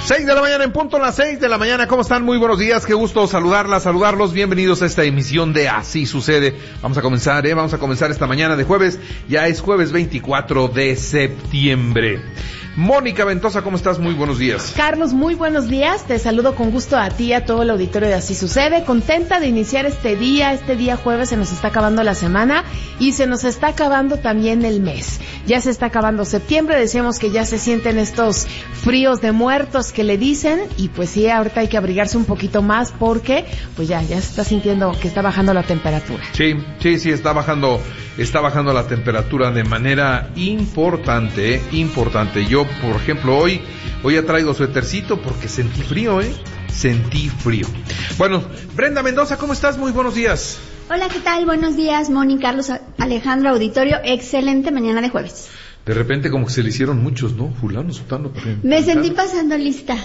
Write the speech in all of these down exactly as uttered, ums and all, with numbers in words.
Seis de la mañana en punto, las seis de la mañana. ¿Cómo están? Muy buenos días, qué gusto saludarlas, saludarlos. Bienvenidos a esta emisión de Así Sucede. Vamos a comenzar, ¿eh? Vamos a comenzar esta mañana de jueves. Ya es jueves veinticuatro de septiembre. Mónica Ventosa, ¿cómo estás? Muy buenos días. Carlos, muy buenos días. Te saludo con gusto a ti y a todo el auditorio de Así Sucede. Contenta de iniciar este día. Este día jueves se nos está acabando la semana y se nos está acabando también el mes. Ya se está acabando septiembre. Decíamos que ya se sienten estos fríos de muertos que le dicen. Y pues sí, ahorita hay que abrigarse un poquito más porque pues ya, ya se está sintiendo que está bajando la temperatura. Sí, sí, sí, está bajando, está bajando la temperatura de manera importante, ¿eh? Importante. Yo, por ejemplo, hoy, hoy he traído suétercito porque sentí frío, ¿eh? Sentí frío. Bueno, Brenda Mendoza, ¿cómo estás? Muy buenos días. Hola, ¿qué tal? Buenos días, Moni, Carlos, Alejandro, auditorio. Excelente mañana de jueves. De repente como que se le hicieron muchos, ¿no? Fulano, sutano. Me sentí pasando lista.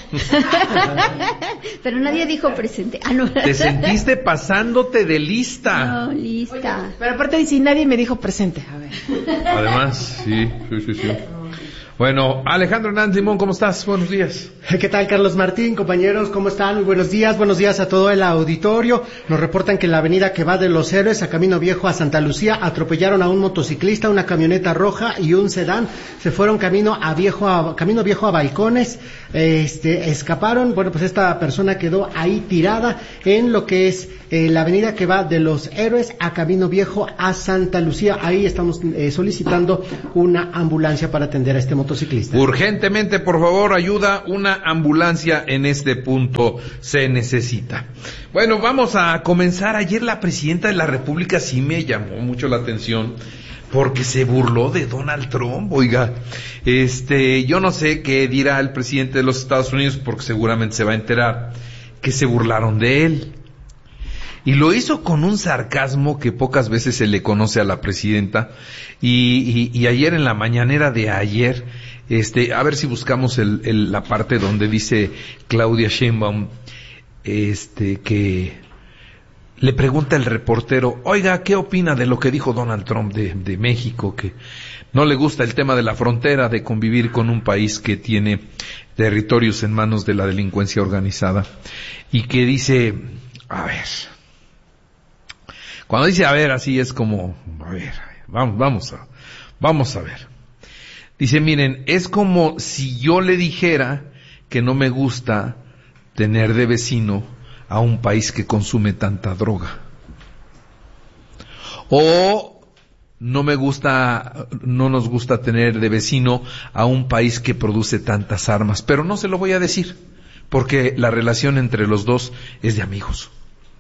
Pero nadie dijo presente. Ah, no. Te sentiste pasándote de lista. No, lista. Oye, pero aparte dice, nadie me dijo presente. A ver. Además, sí, sí, sí, sí. Bueno, Alejandro Hernández Limón, ¿cómo estás? Buenos días. ¿Qué tal, Carlos Martín? Compañeros, ¿cómo están? Muy buenos días, buenos días a todo el auditorio. Nos reportan que en la avenida que va de Los Héroes a Camino Viejo a Santa Lucía atropellaron a un motociclista, una camioneta roja y un sedán. Se fueron camino a Viejo a, camino viejo a Balcones, este, escaparon. Bueno, pues esta persona quedó ahí tirada en lo que es eh, la avenida que va de Los Héroes a Camino Viejo a Santa Lucía. Ahí estamos eh, solicitando una ambulancia para atender a este motociclista. Ciclista. Urgentemente, por favor, ayuda, una ambulancia en este punto se necesita. Bueno, vamos a comenzar. Ayer la presidenta de la República sí me llamó mucho la atención porque se burló de Donald Trump, oiga. Este, yo no sé qué dirá el presidente de los Estados Unidos porque seguramente se va a enterar que se burlaron de él. Y lo hizo con un sarcasmo que pocas veces se le conoce a la presidenta. Y, y, y ayer en la mañanera de ayer, este, a ver si buscamos el, el, la parte donde dice Claudia Sheinbaum, este, que le pregunta el reportero, oiga, ¿qué opina de lo que dijo Donald Trump de, de México? Que no le gusta el tema de la frontera, de convivir con un país que tiene territorios en manos de la delincuencia organizada. Y que dice, a ver... Cuando dice a ver, así es como, a ver, vamos, vamos a, vamos a ver. Dice, miren, es como si yo le dijera que no me gusta tener de vecino a un país que consume tanta droga. O no me gusta, no nos gusta tener de vecino a un país que produce tantas armas. Pero no se lo voy a decir, porque la relación entre los dos es de amigos.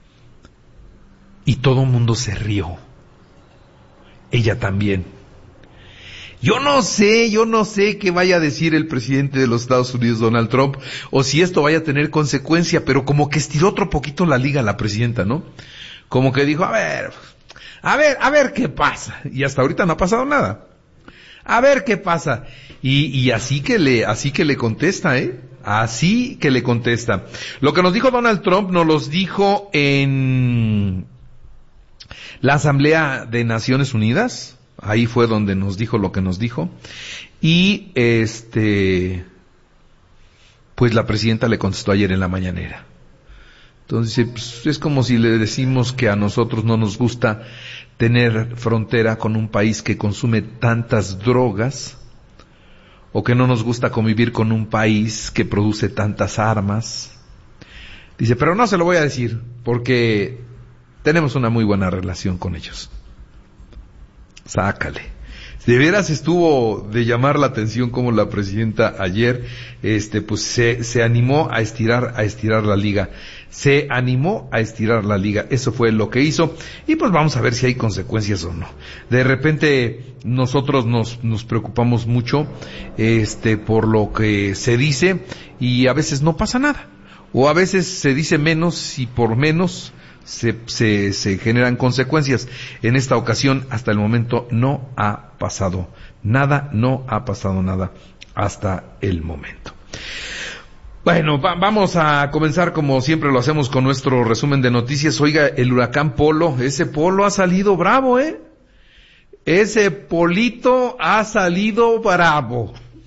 Y todo el mundo se rió. Ella también. Yo no sé, yo no sé qué vaya a decir el presidente de los Estados Unidos, Donald Trump, o si esto vaya a tener consecuencia, pero como que estiró otro poquito la liga la presidenta, ¿no? Como que dijo, a ver, a ver, a ver qué pasa. Y hasta ahorita no ha pasado nada. A ver qué pasa. Y, y así que le, así que le contesta, ¿eh? Así que le contesta. Lo que nos dijo Donald Trump nos los dijo en la Asamblea de Naciones Unidas. Ahí fue donde nos dijo lo que nos dijo. Y este, pues la presidenta le contestó ayer en la mañanera. Entonces, pues, es como si le decimos que a nosotros no nos gusta tener frontera con un país que consume tantas drogas, o que no nos gusta convivir con un país que produce tantas armas. Dice, pero no se lo voy a decir, porque tenemos una muy buena relación con ellos. Sácale. De veras estuvo de llamar la atención como la presidenta ayer, este, pues se, se animó a estirar, a estirar la liga. Se animó a estirar la liga. Eso fue lo que hizo. Y pues vamos a ver si hay consecuencias o no. De repente nosotros nos, nos preocupamos mucho, este, por lo que se dice y a veces no pasa nada. O a veces se dice menos y por menos Se, se, se generan consecuencias. En esta ocasión, hasta el momento, no ha pasado nada, no ha pasado nada hasta el momento. Bueno, va, vamos a comenzar como siempre lo hacemos con nuestro resumen de noticias. Oiga, el huracán Polo, ese Polo ha salido bravo, ¿eh? Ese Polito ha salido bravo.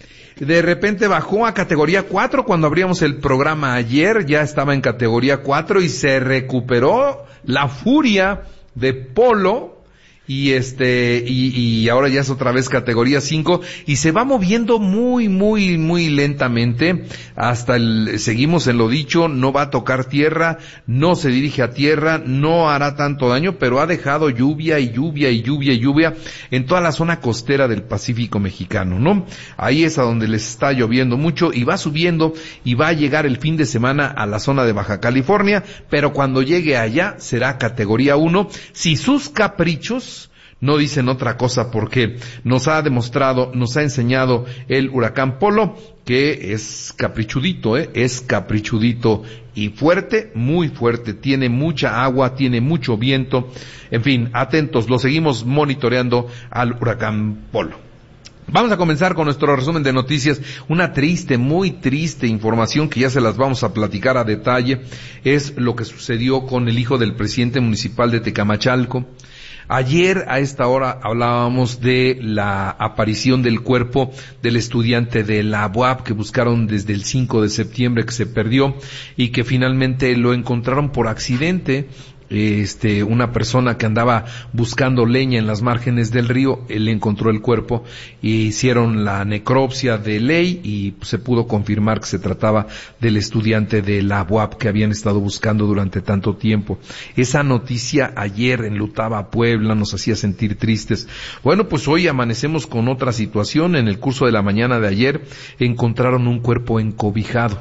De repente bajó a categoría cuatro cuando abríamos el programa ayer, ya estaba en categoría cuatro y se recuperó la furia de Polo. Y este, y, y ahora ya es otra vez categoría cinco, y se va moviendo muy, muy, muy lentamente, hasta el, seguimos en lo dicho, no va a tocar tierra, no se dirige a tierra, no hará tanto daño, pero ha dejado lluvia y lluvia y lluvia y lluvia en toda la zona costera del Pacífico mexicano, ¿no? Ahí es a donde les está lloviendo mucho, y va subiendo, y va a llegar el fin de semana a la zona de Baja California, pero cuando llegue allá será categoría uno, si sus caprichos no dicen otra cosa, porque nos ha demostrado, nos ha enseñado el huracán Polo que es caprichudito, ¿eh? Es caprichudito y fuerte, muy fuerte, tiene mucha agua, tiene mucho viento, en fin, atentos, lo seguimos monitoreando al huracán Polo. Vamos a comenzar con nuestro resumen de noticias. Una triste, muy triste información que ya se las vamos a platicar a detalle, es lo que sucedió con el hijo del presidente municipal de Tecamachalco. Ayer a esta hora hablábamos de la aparición del cuerpo del estudiante de la U A P que buscaron desde el cinco de septiembre, que se perdió y que finalmente lo encontraron por accidente. Este, una persona que andaba buscando leña en las márgenes del río, él encontró el cuerpo y hicieron la necropsia de ley y se pudo confirmar que se trataba del estudiante de la U A P que habían estado buscando durante tanto tiempo. Esa noticia ayer enlutaba a Puebla, nos hacía sentir tristes. Bueno, pues hoy amanecemos con otra situación. En el curso de la mañana de ayer encontraron un cuerpo encobijado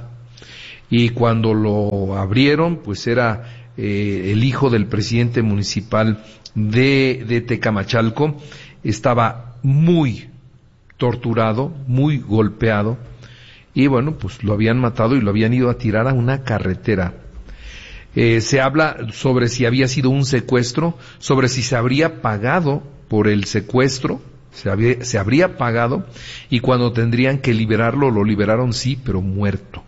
y cuando lo abrieron, pues era Eh, el hijo del presidente municipal de, de Tecamachalco. Estaba muy torturado, muy golpeado, y bueno, pues lo habían matado y lo habían ido a tirar a una carretera. Eh, se habla sobre si había sido un secuestro, sobre si se habría pagado por el secuestro, se, había, se habría pagado, y cuando tendrían que liberarlo, lo liberaron sí, pero muerto.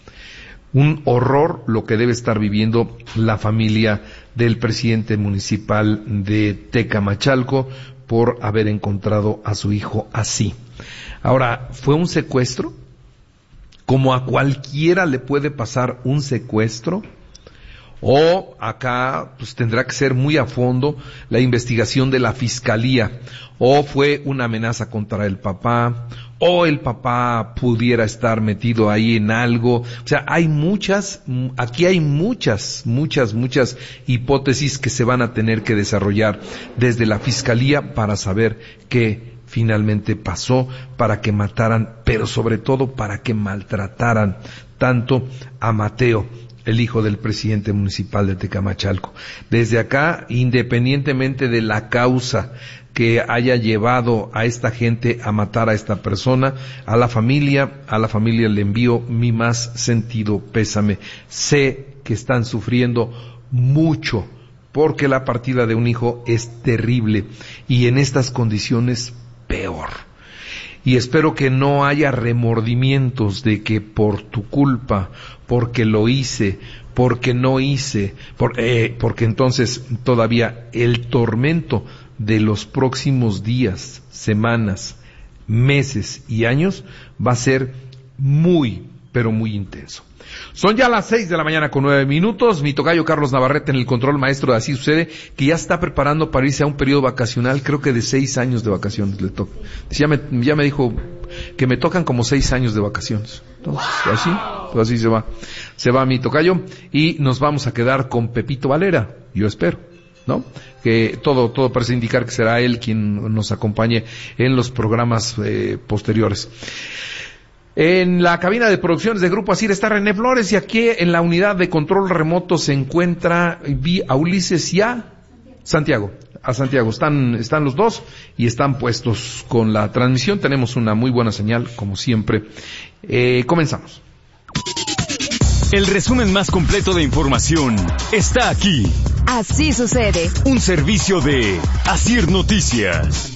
Un horror lo que debe estar viviendo la familia del presidente municipal de Tecamachalco por haber encontrado a su hijo así. Ahora, ¿fue un secuestro? ¿Como a cualquiera le puede pasar un secuestro? O acá pues tendrá que ser muy a fondo la investigación de la fiscalía. O fue una amenaza contra el papá, o el papá pudiera estar metido ahí en algo. O sea, hay muchas, aquí hay muchas, muchas, muchas hipótesis que se van a tener que desarrollar desde la fiscalía para saber qué finalmente pasó, para que mataran, pero sobre todo para que maltrataran tanto a Mateo, el hijo del presidente municipal de Tecamachalco. Desde acá, independientemente de la causa que haya llevado a esta gente a matar a esta persona, a la familia, a la familia le envío mi más sentido pésame. Sé que están sufriendo mucho, porque la partida de un hijo es terrible, y en estas condiciones peor. Y espero que no haya remordimientos de que por tu culpa, porque lo hice, porque no hice, por, eh, porque entonces todavía el tormento de los próximos días, semanas, meses y años va a ser muy, pero muy intenso. Son ya las seis de la mañana con nueve minutos. Mi tocayo Carlos Navarrete en el control maestro de Así Sucede, que ya está preparando para irse a un periodo vacacional, creo que de seis años de vacaciones le toca. Ya me, ya me dijo que me tocan como seis años de vacaciones. Entonces, así, pues así se va. Se va mi tocayo y nos vamos a quedar con Pepito Valera, yo espero, ¿no? Que todo, todo parece indicar que será él quien nos acompañe en los programas eh, posteriores. En la cabina de producciones de Grupo Asir está René Flores, y aquí en la unidad de control remoto se encuentra a Ulises y a Santiago. A Santiago están, están los dos y están puestos con la transmisión. Tenemos una muy buena señal, como siempre. Eh, comenzamos. El resumen más completo de información está aquí. Así sucede. Un servicio de Asir Noticias.